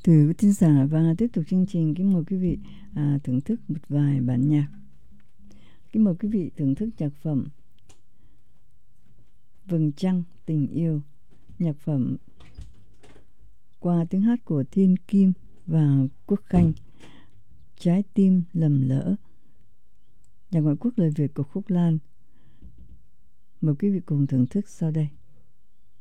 Từ quý thính giả và tiếp tục chương trình, kính mời quý vị thưởng thức một vài bản nhạc. Kính mời quý vị thưởng thức nhạc phẩm Vầng Trăng Tình Yêu, nhạc phẩm qua tiếng hát của Thiên Kim và Quốc Khanh, Trái Tim Lầm Lỡ, nhạc ngoại quốc lời Việt của Khúc Lan. Mời quý vị cùng thưởng thức sau đây.